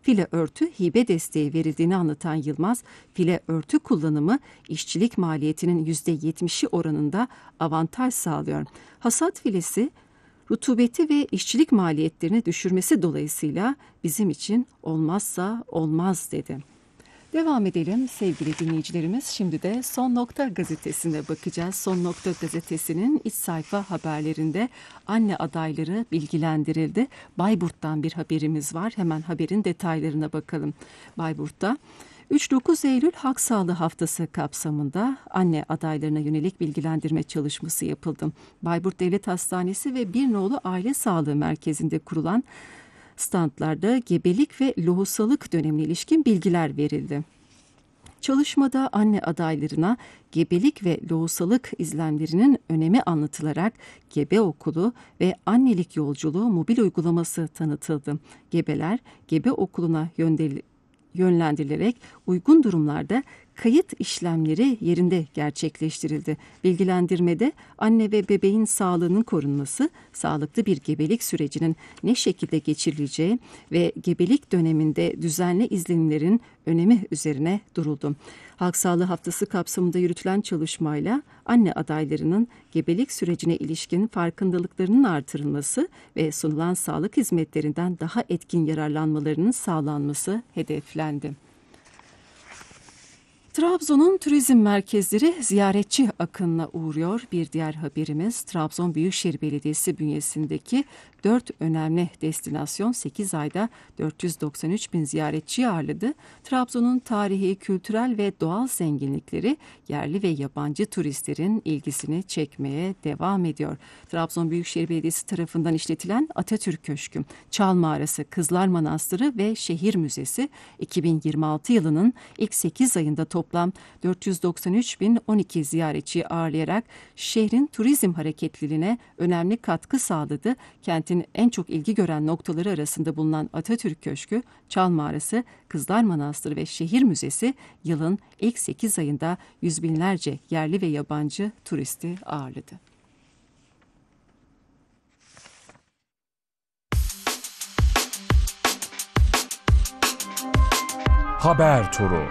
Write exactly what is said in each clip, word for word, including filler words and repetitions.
file örtü hibe desteği verildiğini anlatan Yılmaz, file örtü kullanımı işçilik maliyetinin yüzde yetmişi oranında avantaj sağlıyor. Hasat filesi rutubeti ve işçilik maliyetlerini düşürmesi dolayısıyla bizim için olmazsa olmaz dedi. Devam edelim sevgili dinleyicilerimiz. Şimdi de Son Nokta gazetesine bakacağız. Son Nokta gazetesinin iç sayfa haberlerinde anne adayları bilgilendirildi. Bayburt'tan bir haberimiz var. Hemen haberin detaylarına bakalım. Bayburt'ta üç dokuz Eylül Halk Sağlığı Haftası kapsamında anne adaylarına yönelik bilgilendirme çalışması yapıldı. Bayburt Devlet Hastanesi ve Bir Nolu Aile Sağlığı Merkezi'nde kurulan standlarda gebelik ve lohusalık dönemine ilişkin bilgiler verildi. Çalışmada anne adaylarına gebelik ve lohusalık izlemlerinin önemi anlatılarak gebe okulu ve annelik yolculuğu mobil uygulaması tanıtıldı. Gebeler gebe okuluna yönlendirilerek uygun durumlarda kayıt işlemleri yerinde gerçekleştirildi. Bilgilendirmede anne ve bebeğin sağlığının korunması, sağlıklı bir gebelik sürecinin ne şekilde geçirileceği ve gebelik döneminde düzenli izlenimlerin önemi üzerine duruldu. Halk Sağlığı Haftası kapsamında yürütülen çalışmayla anne adaylarının gebelik sürecine ilişkin farkındalıklarının artırılması ve sunulan sağlık hizmetlerinden daha etkin yararlanmalarının sağlanması hedeflendi. Trabzon'un turizm merkezleri ziyaretçi akınına uğruyor. Bir diğer haberimiz Trabzon Büyükşehir Belediyesi bünyesindeki dört önemli destinasyon sekiz ayda dört yüz doksan üç bin ziyaretçi ağırladı. Trabzon'un tarihi, kültürel ve doğal zenginlikleri yerli ve yabancı turistlerin ilgisini çekmeye devam ediyor. Trabzon Büyükşehir Belediyesi tarafından işletilen Atatürk Köşkü, Çal Mağarası, Kızlar Manastırı ve Şehir Müzesi iki bin yirmi altı yılının ilk sekiz ayında toplam dört yüz doksan üç bin on iki ziyaretçiyi ağırlayarak şehrin turizm hareketliliğine önemli katkı sağladı. Kentin en çok ilgi gören noktaları arasında bulunan Atatürk Köşkü, Çal Mağarası, Kızlar Manastırı ve Şehir Müzesi yılın ilk sekiz ayında yüz binlerce yerli ve yabancı turisti ağırladı. Haber turu.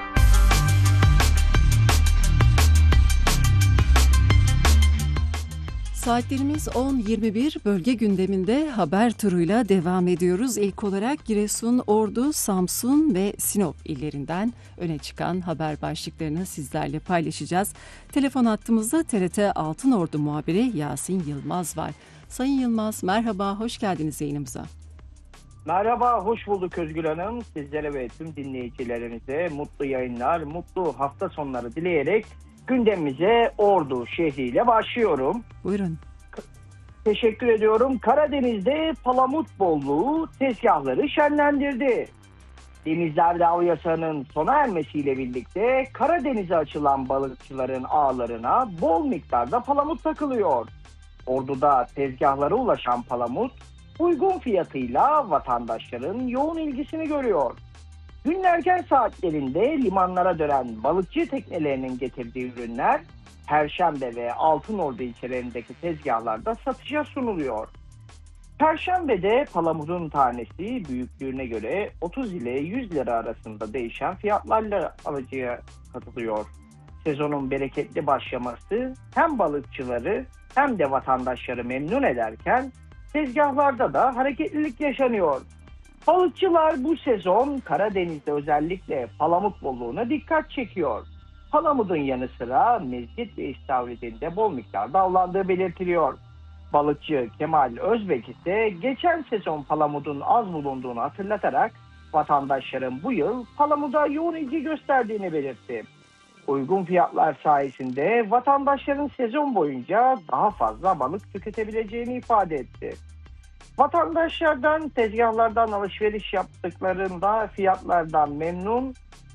Saatlerimiz on yirmi bir, bölge gündeminde haber turuyla devam ediyoruz. İlk olarak Giresun, Ordu, Samsun ve Sinop illerinden öne çıkan haber başlıklarını sizlerle paylaşacağız. Telefon hattımızda T R T Altınordu muhabiri Yasin Yılmaz var. Sayın Yılmaz, merhaba, hoş geldiniz yayınımıza. Merhaba, hoş bulduk Özgül Hanım. Sizlere ve tüm dinleyicilerinize mutlu yayınlar, mutlu hafta sonları dileyerek gündemimize Ordu şehriyle başlıyorum. Buyurun. Teşekkür ediyorum. Karadeniz'de palamut bolluğu tezgahları şenlendirdi. Denizlerde av yasağının sona ermesiyle birlikte Karadeniz'e açılan balıkçıların ağlarına bol miktarda palamut takılıyor. Ordu'da tezgahlara ulaşan palamut uygun fiyatıyla vatandaşların yoğun ilgisini görüyor. Günün erken saatlerinde limanlara dönen balıkçı teknelerinin getirdiği ürünler Perşembe ve Altınordu ilçelerindeki tezgahlarda satışa sunuluyor. Perşembe'de palamutun tanesi büyüklüğüne göre otuz ile yüz lira arasında değişen fiyatlarla alıcıya katılıyor. Sezonun bereketli başlaması hem balıkçıları hem de vatandaşları memnun ederken tezgahlarda da hareketlilik yaşanıyor. Balıkçılar bu sezon Karadeniz'de özellikle palamut bolluğuna dikkat çekiyor. Palamutun yanı sıra mezgit ve istavridin de bol miktarda avlandığı belirtiliyor. Balıkçı Kemal Özbek ise geçen sezon palamutun az bulunduğunu hatırlatarak vatandaşların bu yıl palamuda yoğun ilgi gösterdiğini belirtti. Uygun fiyatlar sayesinde vatandaşların sezon boyunca daha fazla balık tüketebileceğini ifade etti. Vatandaşlardan tezgahlardan alışveriş yaptıklarında fiyatlardan memnun,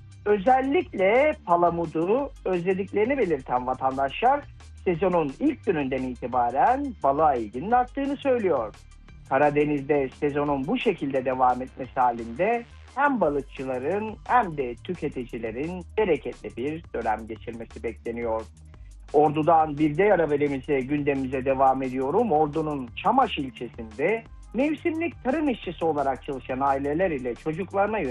özellikle palamudu özlediklerini belirten vatandaşlar sezonun ilk gününden itibaren balığa ilginin arttığını söylüyor. Karadeniz'de sezonun bu şekilde devam etmesi halinde hem balıkçıların hem de tüketicilerin bereketli bir dönem geçirmesi bekleniyor. Ordu'dan bir diğer haberimize, gündemimize devam ediyorum. Ordu'nun Çamaş ilçesinde mevsimlik tarım işçisi olarak çalışan aileler ile çocuklarına yönelik